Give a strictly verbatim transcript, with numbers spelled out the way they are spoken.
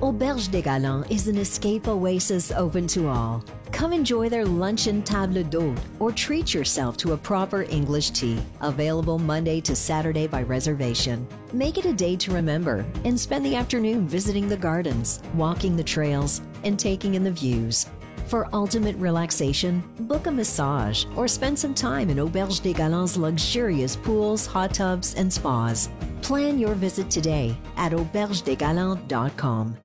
Auberge des Galants is an escape oasis open to all. Come enjoy their luncheon table d'hôte or treat yourself to a proper English tea, available Monday to Saturday by reservation. Make it a day to remember and spend the afternoon visiting the gardens, walking the trails, and taking in the views. For ultimate relaxation, book a massage or spend some time in Auberge des Galants' luxurious pools, hot tubs, and spas. Plan your visit today at auberge des galants dot com.